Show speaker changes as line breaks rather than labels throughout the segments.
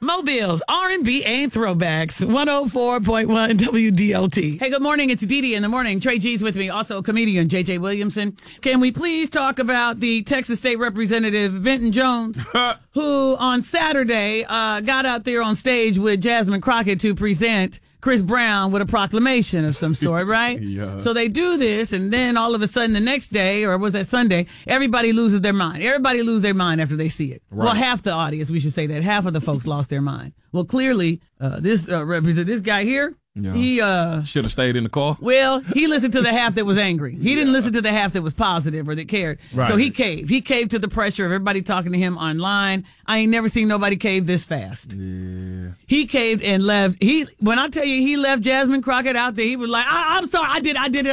Mobile's R&B and throwbacks. 104.1 WDLT. Hey, good morning. It's Dee Dee in the morning. Trey G's with me. Also comedian JJ Williamson. Can we please talk about the Texas State Representative Vinton Jones, who on Saturday got out there on stage with Jasmine Crockett to present Chris Brown with a proclamation of some sort, right?
Yeah.
So they do this, and then all of a sudden the next day, or was that Sunday, everybody loses their mind. Everybody lose their mind after they see it.
Right.
Well, half the audience, we should say that. Half of the folks lost their mind. Well, clearly, this guy here, he
should have stayed in the car.
Well, he listened to the half that was angry. He didn't listen to the half that was positive or that cared.
Right.
So he caved. He caved to the pressure of everybody talking to him online. I ain't never seen nobody cave this fast.
Yeah.
He caved and left. When I tell you he left Jasmine Crockett out there, he was like, I'm sorry, I did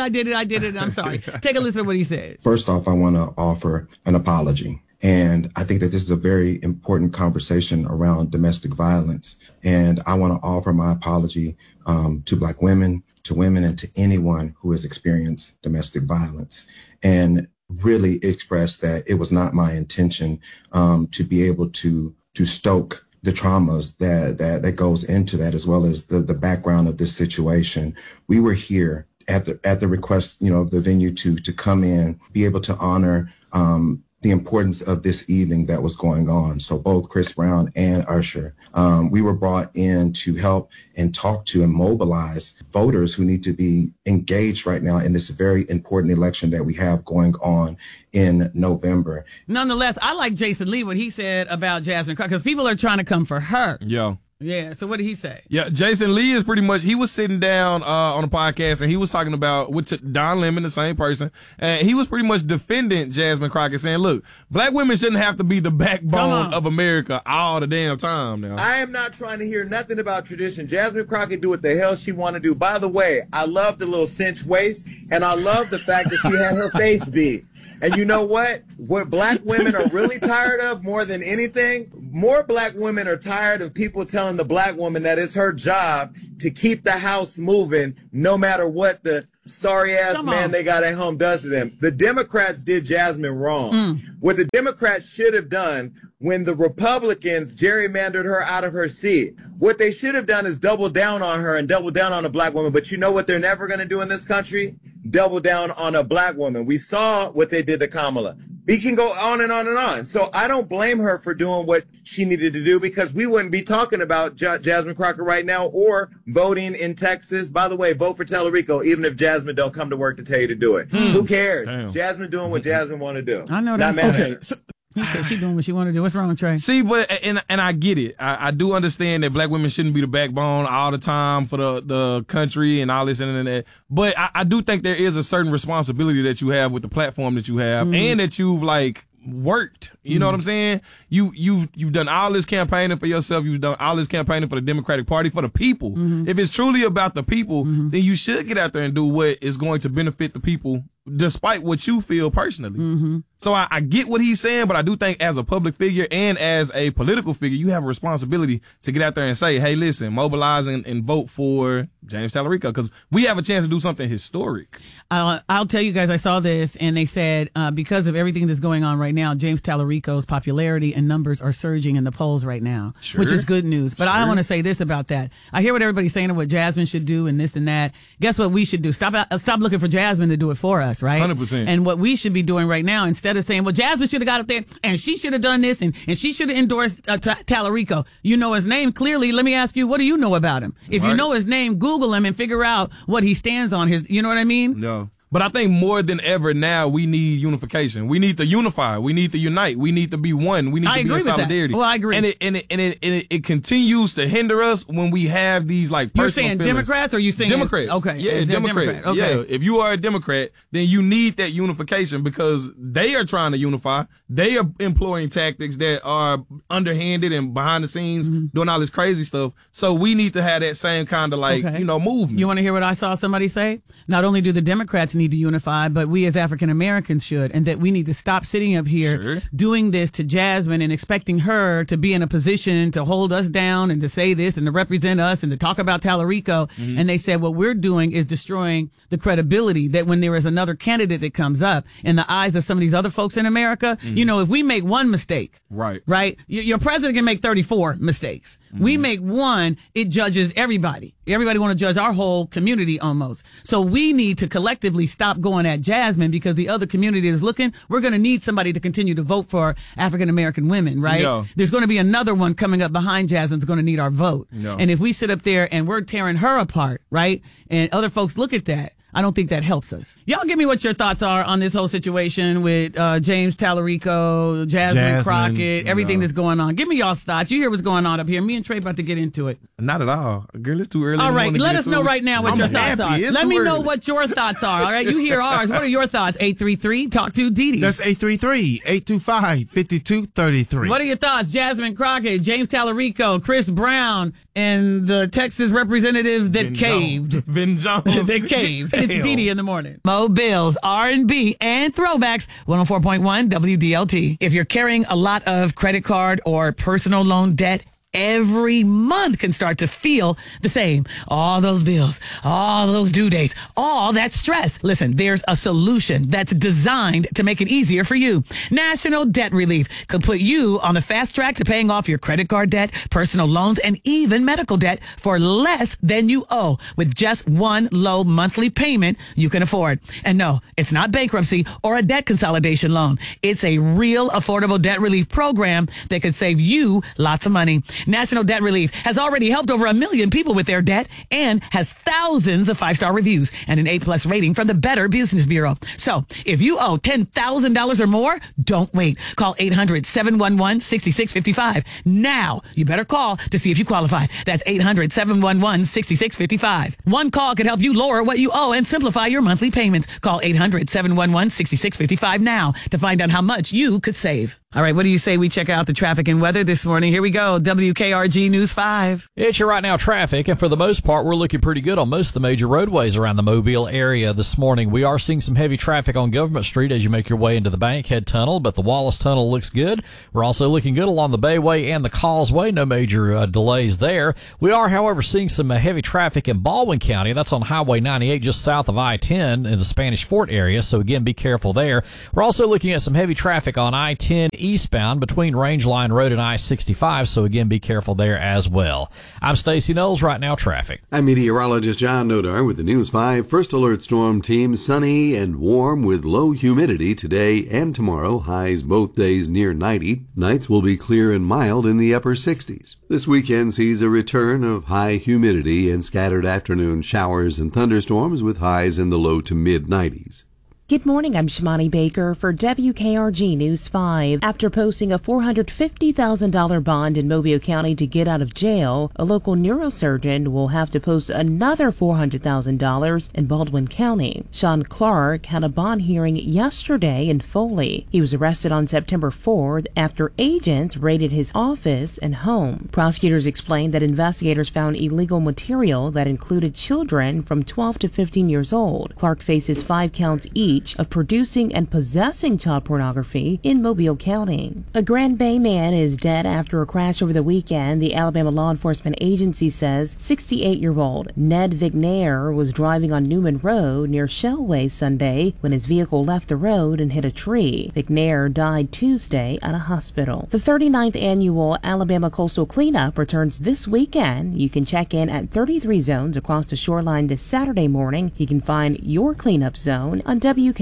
it. I'm sorry. Take a listen to what he said.
First off, I want to offer an apology. And I think that this is a very important conversation around domestic violence. And I want to offer my apology to Black women, to women, and to anyone who has experienced domestic violence. And really express that it was not my intention to be able to stoke the traumas that goes into that, as well as the background of this situation. We were here at the request, of the venue to come in, be able to honor the importance of this evening that was going on. So both Chris Brown and Usher, we were brought in to help and talk to and mobilize voters who need to be engaged right now in this very important election that we have going on in November.
Nonetheless, I like Jason Lee, what he said about Jasmine Crockett, because people are trying to come for her. Yeah, so what did he say?
Yeah, Jason Lee is pretty much, he was sitting down on a podcast and he was talking about with Don Lemon, the same person, and he was pretty much defending Jasmine Crockett, saying, look, Black women shouldn't have to be the backbone of America all the damn time now.
I am not trying to hear nothing about tradition. Jasmine Crockett do what the hell she want to do. By the way, I love the little cinch waist, and I love the fact that she had her face beat. And you know what? What Black women are really tired of more than anything, more Black women are tired of people telling the Black woman that it's her job to keep the house moving no matter what the sorry-ass man they got at home does to them. The Democrats did Jasmine wrong. What the Democrats should have done when the Republicans gerrymandered her out of her seat, what they should have done is double down on her and double down on a Black woman. But you know what they're never going to do in this country? Double down on a Black woman. We saw what they did to Kamala. We can go on and on and on. So I don't blame her for doing what she needed to do, because we wouldn't be talking about Jasmine Crockett right now or voting in Texas. By the way, vote for Tellerico, even if Jasmine don't come to work to tell you to do it. Who cares?
Damn.
Jasmine doing what Jasmine want to do.
I know
Not
that's
mad at
okay.
her.
So, he said she doing what she want to do. What's wrong, Trey?
See, but and I get it. I do understand that Black women shouldn't be the backbone all the time for the country and all this and that. But I do think there is a certain responsibility that you have with the platform that you have, and that you've worked. You know what I'm saying? You've done all this campaigning for yourself. You've done all this campaigning for the Democratic Party, for the people. If it's truly about the people, then you should get out there and do what is going to benefit the people, despite what you feel personally. So I get what he's saying, but I do think as a public figure and as a political figure, you have a responsibility to get out there and say, hey, listen, mobilize and vote for James Tallarico, because we have a chance to do something historic.
I'll tell you guys, I saw this, and they said because of everything that's going on right now, James Tallarico's popularity and numbers are surging in the polls right now, which is good news. But I want to say this about that. I hear what everybody's saying and what Jasmine should do and this and that. Guess what we should do? Stop looking for Jasmine to do it for us, right?
100%.
And what we should be doing right now, instead of saying, well, Jasmine should have got up there and she should have done this and she should have endorsed Tallarico. You know his name clearly. Let me ask you, what do you know about him? If you know his name, Google him and figure out what he stands on. You know what I mean?
No. But I think more than ever now, we need unification. We need to unify. We need to unite. We need to be one. We need to be in solidarity.
Well, I agree.
And it continues to hinder us when we have these personal
You're saying
feelings.
Democrats, or you saying
Democrats?
Okay,
yeah, Democrats.
Okay.
Yeah, if you are a Democrat, then you need that unification, because they are trying to unify. They are employing tactics that are underhanded and behind the scenes, doing all this crazy stuff. So we need to have that same kind of movement.
You want to hear what I saw somebody say? Not only do the Democrats need to unify, but we as African Americans should, and that we need to stop sitting up here doing this to Jasmine and expecting her to be in a position to hold us down and to say this and to represent us and to talk about Tallarico. And they said what we're doing is destroying the credibility that when there is another candidate that comes up in the eyes of some of these other folks in America, if we make one mistake, right, your president can make 34 mistakes. We make one, it judges everybody. Everybody want to judge our whole community almost. So we need to collectively stop going at Jasmine because the other community is looking. We're going to need somebody to continue to vote for African American women, right?
Yeah.
There's going to be another one coming up behind Jasmine's going to need our vote.
Yeah.
And if we sit up there and we're tearing her apart, right? And other folks look at that, I don't think that helps us. Y'all give me what your thoughts are on this whole situation with James Tallarico, Jasmine Crockett, everything that's going on. Give me y'all's thoughts. You hear what's going on up here. Me and Trey about to get into it.
Not at all. Girl, it's too early.
All right, let us know right now what your thoughts are. Let me know what your thoughts are. All right, you hear ours. What are your thoughts? 833 Talk to Didi.
That's 833-825-5233.
What are your thoughts? Jasmine Crockett, James Tallarico, Chris Brown, and the Texas representative that caved.
Ben Jones.
That caved. It's Didi in the morning. Mo Bills, R&B, and throwbacks. 104.1 WDLT. If you're carrying a lot of credit card or personal loan debt, every month can start to feel the same. All those bills, all those due dates, all that stress. Listen, there's a solution that's designed to make it easier for you. National Debt Relief could put you on the fast track to paying off your credit card debt, personal loans, and even medical debt for less than you owe with just one low monthly payment you can afford. And no, it's not bankruptcy or a debt consolidation loan. It's a real affordable debt relief program that could save you lots of money. National Debt Relief has already helped over 1 million people with their debt and has thousands of 5-star reviews and an A+ rating from the Better Business Bureau. So if you owe $10,000 or more, don't wait. Call 800-711-6655. Now, you better call to see if you qualify. That's 800-711-6655. One call could help you lower what you owe and simplify your monthly payments. Call 800-711-6655 now to find out how much you could save. All right, what do you say we check out the traffic and weather this morning? Here we go. WKRG News 5.
It's your right now traffic, and for the most part, we're looking pretty good on most of the major roadways around the Mobile area this morning. We are seeing some heavy traffic on Government Street as you make your way into the Bankhead Tunnel, but the Wallace Tunnel looks good. We're also looking good along the Bayway and the Causeway. No major delays there. We are, however, seeing some heavy traffic in Baldwin County. That's on Highway 98 just south of I-10 in the Spanish Fort area, so again, be careful there. We're also looking at some heavy traffic on I-10 eastbound between Rangeline Road and I-65, so again, be careful there as well. I'm Stacey Knowles, right now traffic.
I'm meteorologist John Nodar with the News 5 First Alert Storm Team. Sunny and warm with low humidity today and tomorrow. Highs both days near 90. Nights will be clear and mild in the upper 60s. This weekend sees a return of high humidity and scattered afternoon showers and thunderstorms with highs in the low to mid 90s.
Good morning, I'm Shimani Baker for WKRG News 5. After posting a $450,000 bond in Mobile County to get out of jail, a local neurosurgeon will have to post another $400,000 in Baldwin County. Sean Clark had a bond hearing yesterday in Foley. He was arrested on September 4th after agents raided his office and home. Prosecutors explained that investigators found illegal material that included children from 12 to 15 years old. Clark faces 5 counts each of producing and possessing child pornography in Mobile County. A Grand Bay man is dead after a crash over the weekend. The Alabama Law Enforcement Agency says 68-year-old Ned Vignair was driving on Newman Road near Shellway Sunday when his vehicle left the road and hit a tree. Vignair died Tuesday at a hospital. The 39th annual Alabama Coastal Cleanup returns this weekend. You can check in at 33 zones across the shoreline this Saturday morning. You can find your cleanup zone on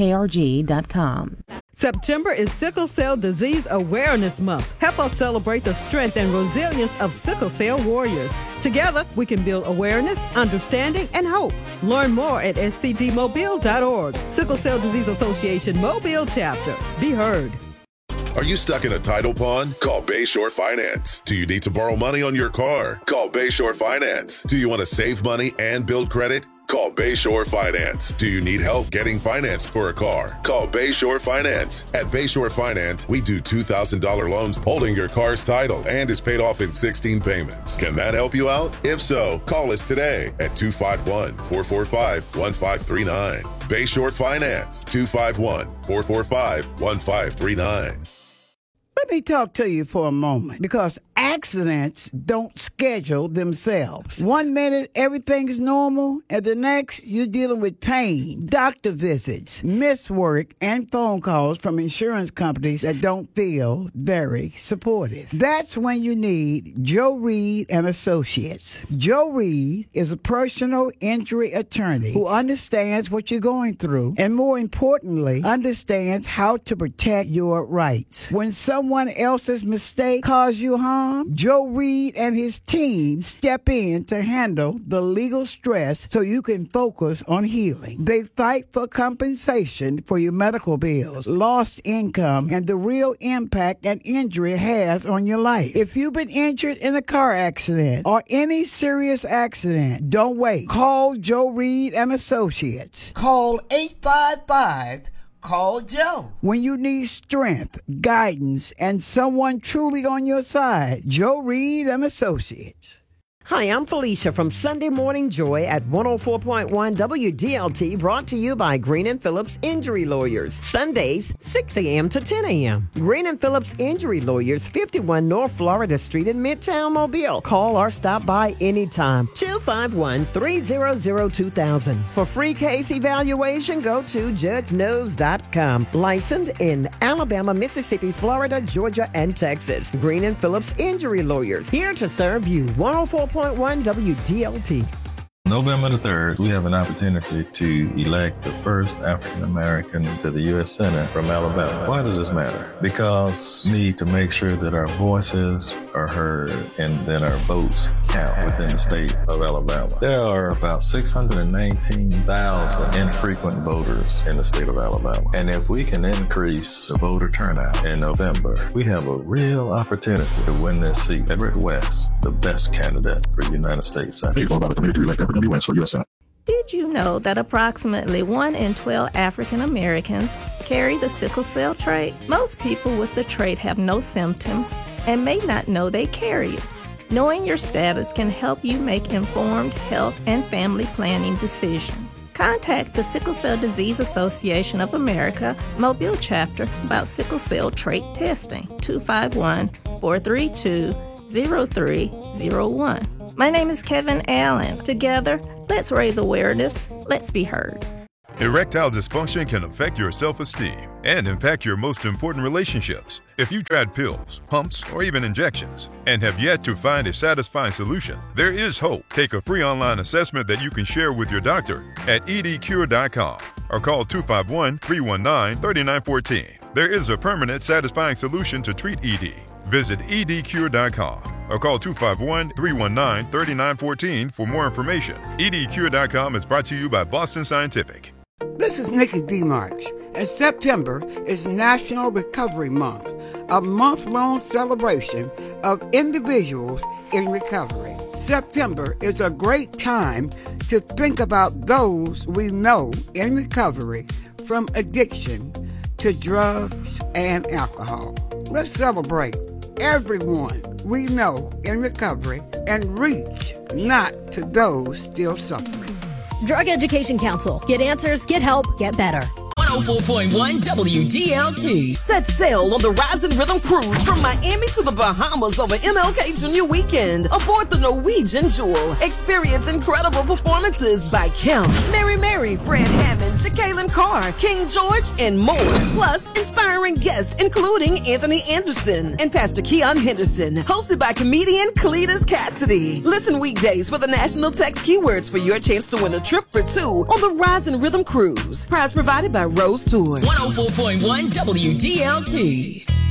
WKRG.com.
September is Sickle Cell Disease Awareness Month. Help us celebrate the strength and resilience of sickle cell warriors. Together, we can build awareness, understanding, and hope. Learn more at scdmobile.org. Sickle Cell Disease Association Mobile Chapter. Be heard.
Are you stuck in a title pond? Call Bayshore Finance. Do you need to borrow money on your car? Call Bayshore Finance. Do you want to save money and build credit? Call Bayshore Finance. Do you need help getting financed for a car? Call Bayshore Finance. At Bayshore Finance, we do $2,000 loans holding your car's title and is paid off in 16 payments. Can that help you out? If so, call us today at 251-445-1539. Bayshore Finance, 251-445-1539.
Let me talk to you for a moment, because
Accidents don't schedule themselves. 1 minute, everything's normal, and the next, you're dealing with pain, doctor visits, missed work, and phone calls from insurance companies that don't feel very supportive. That's when you need Joe Reed and Associates. Joe Reed is a personal injury attorney who understands what you're going through and, more importantly, understands how to protect your rights. When someone else's mistake causes you harm, Joe Reed and his team step in to handle the legal stress so you can focus on healing. They fight for compensation for your medical bills, lost income, and the real impact an injury has on your life. If you've been injured in a car accident or any serious accident, don't wait. Call Joe Reed and Associates. Call 855 Call Joe. When you need strength, guidance, and someone truly on your side, Joe Reed and Associates.
Hi, I'm Felicia from Sunday Morning Joy at 104.1 WDLT, brought to you by Green & Phillips Injury Lawyers. Sundays, 6 a.m. to 10 a.m. Green & Phillips Injury Lawyers, 51 North Florida Street in Midtown Mobile. Call or stop by anytime. 251-300-2000. For free case evaluation, go to judgeknows.com. Licensed in Alabama, Mississippi, Florida, Georgia, and Texas. Green & Phillips Injury Lawyers, here to serve you. 104.1 WDLT.
November the 3rd, we have an opportunity to elect the first African American to the U.S. Senate from Alabama. Why does this matter? Because we need to make sure that our voices are heard and that our votes count within the state of Alabama. There are about 619,000 infrequent voters in the state of Alabama. And if we can increase the voter turnout in November, we have a real opportunity to win this seat. Everett West, the best candidate for United States Senate.
Did you know that approximately 1 in 12 African Americans carry the sickle cell trait? Most people with the trait have no symptoms and may not know they carry it. Knowing your status can help you make informed health and family planning decisions. Contact the Sickle Cell Disease Association of America Mobile chapter about sickle cell trait testing. 251-432-0301. My name is Kevin Allen. Together, let's raise awareness. Let's be heard.
Erectile dysfunction can affect your self-esteem and impact your most important relationships. If you've tried pills, pumps, or even injections and have yet to find a satisfying solution, there is hope. Take a free online assessment that you can share with your doctor at edcure.com or call 251-319-3914. There is a permanent, satisfying solution to treat ED. Visit edcure.com or call 251-319-3914 for more information. edcure.com is brought to you by Boston Scientific.
This is Nikki DeMarch, and September is National Recovery Month, a month-long celebration of individuals in recovery. September is a great time to think about those we know in recovery, from addiction to drugs and alcohol. Let's celebrate everyone we know in recovery and reach not to those still suffering.
Drug Education Council. Get answers, get help, get better.
104.1 WDLT. Set sail on the Rise and Rhythm Cruise from Miami to the Bahamas over MLK Junior Weekend. Aboard the Norwegian Jewel. Experience incredible performances by Kim, Mary, Fred Hammond, Jacqueline Carr, King George, and more. Plus, inspiring guests including Anthony Anderson and Pastor Keon Henderson. Hosted by comedian Cletus Cassidy. Listen weekdays for the national text keywords for your chance to win a trip for two on the Rise and Rhythm Cruise. Prize provided by Rose Tour. 104.1 WDLT.